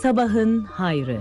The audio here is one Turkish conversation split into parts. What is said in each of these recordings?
Sabahın hayrı.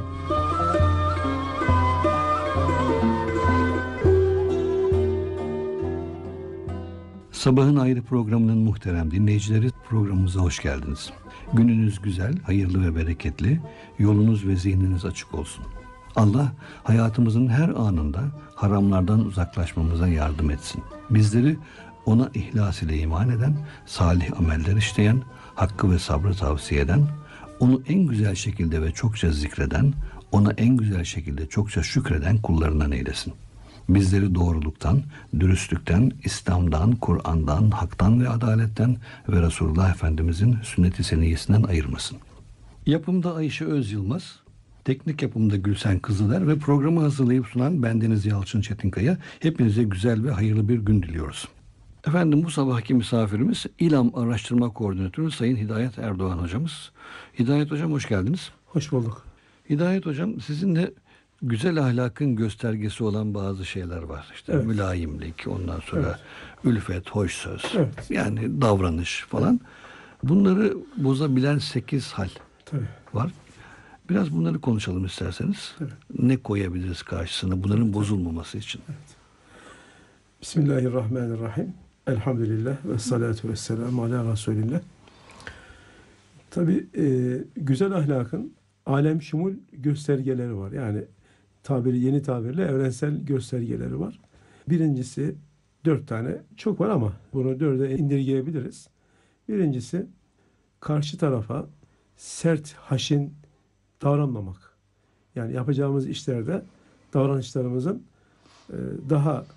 Sabahın Hayrı programının muhterem dinleyicileri, programımıza hoş geldiniz. Gününüz güzel, hayırlı ve bereketli, yolunuz ve zihniniz açık olsun. Allah hayatımızın her anında haramlardan uzaklaşmamıza yardım etsin. Bizleri ona ihlas ile iman eden, salih ameller işleyen, hakkı ve sabrı tavsiye eden, onu en güzel şekilde ve çokça zikreden, ona en güzel şekilde çokça şükreden kullarından eylesin. Bizleri doğruluktan, dürüstlükten, İslam'dan, Kur'an'dan, haktan ve adaletten ve Resulullah Efendimizin sünnet-i seniyyesinden ayırmasın. Yapımda Ayşe Özyılmaz, teknik yapımda Gülsen Kızıler ve programı hazırlayıp sunan bendeniz Yalçın Çetinkaya. Hepinize güzel ve hayırlı bir gün diliyoruz. Efendim, bu sabahki misafirimiz İLAM Araştırma Koordinatörü Sayın Hidayet Erdoğan hocamız. Hidayet hocam, hoş geldiniz. Hoş bulduk. Hidayet hocam, sizinle güzel ahlakın göstergesi olan bazı şeyler var. İşte evet. Mülayimlik, ondan sonra ülfet, hoş söz, yani davranış falan. Evet. Bunları bozabilen 8 hal Tabii. var. Biraz bunları konuşalım isterseniz. Tabii. Ne koyabiliriz karşısına bunların bozulmaması için? Evet. Bismillahirrahmanirrahim. Elhamdülillah ve salatu ve selamu ala Resulillah. Tabii güzel ahlakın alem şumul göstergeleri var. Yani yeni tabirle evrensel göstergeleri var. Birincisi 4 tane, çok var ama bunu 4'e indirgeyebiliriz. Birincisi karşı tarafa sert, haşin davranmamak. Yani yapacağımız işlerde davranışlarımızın daha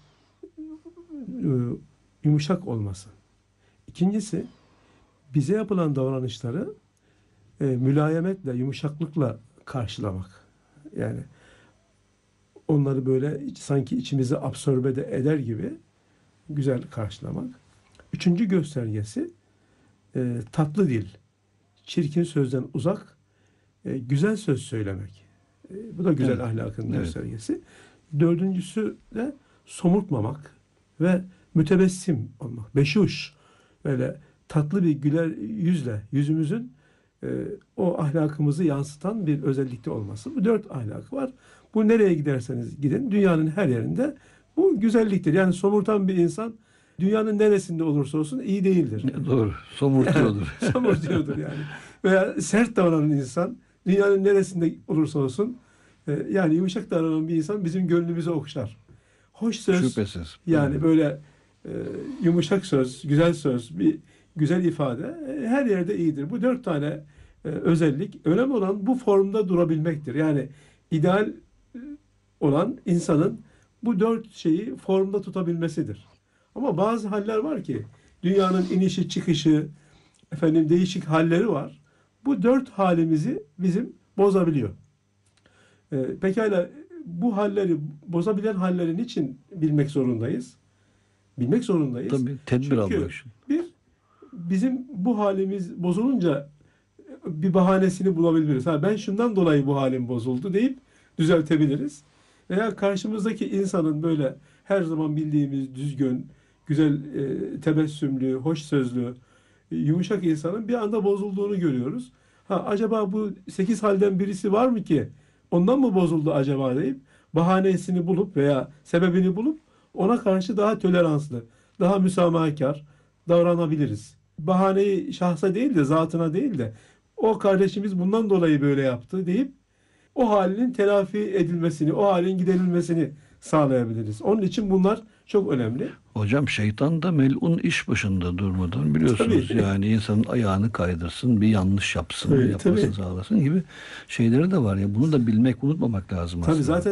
yumuşak olması. İkincisi, bize yapılan davranışları mülayemetle, yumuşaklıkla karşılamak. Yani onları böyle sanki içimize absorbe de eder gibi güzel karşılamak. Üçüncü göstergesi tatlı dil. Çirkin sözden uzak, güzel söz söylemek. Bu da güzel ahlakın göstergesi. Dördüncüsü de somurtmamak ve mütebessim olmak. Beşuş, böyle tatlı bir güler yüzle yüzümüzün o ahlakımızı yansıtan bir özellikte olması. Bu 4 ahlak var. Bu nereye giderseniz gidin, dünyanın her yerinde bu güzelliktir. Yani somurtan bir insan dünyanın neresinde olursa olsun iyi değildir. Doğru. Somurtuyordur. Somurtuyordur yani. Veya sert davranan insan dünyanın neresinde olursa olsun yani yumuşak davranan bir insan bizim gönlümüze okşar. Hoş söz. Şüphesiz. Yani böyle yumuşak söz, güzel söz, bir güzel ifade her yerde iyidir. Bu 4 tane özellik. Önemli olan bu formda durabilmektir. Yani ideal olan insanın bu 4 şeyi formda tutabilmesidir. Ama bazı haller var ki dünyanın inişi çıkışı, değişik halleri var. Bu 4 halimizi bizim bozabiliyor. Pekala bu halleri, bozabilen hallerin için bilmek zorundayız. Bilmek zorundayız. Tabii, tedbir almak için. Bizim bu halimiz bozulunca bir bahanesini bulabiliriz. Ben şundan dolayı bu halim bozuldu deyip düzeltebiliriz. Veya karşımızdaki insanın böyle her zaman bildiğimiz düzgün, güzel tebessümlü, hoş sözlü, yumuşak insanın bir anda bozulduğunu görüyoruz. Acaba bu 8 halden birisi var mı ki ondan mı bozuldu acaba deyip bahanesini bulup veya sebebini bulup ona karşı daha toleranslı, daha müsamahakar davranabiliriz. Bahaneyi şahsa değil de zatına değil de o kardeşimiz bundan dolayı böyle yaptı deyip o halinin telafi edilmesini, o halin giderilmesini sağlayabiliriz. Onun için bunlar çok önemli. Hocam, şeytan da melun iş başında durmadan, biliyorsunuz. Tabii. Yani insanın ayağını kaydırsın, bir yanlış yapsın, yapmasın, sağlasın gibi şeyleri de var ya. Bunu da bilmek, unutmamak lazım aslında. Tabii zaten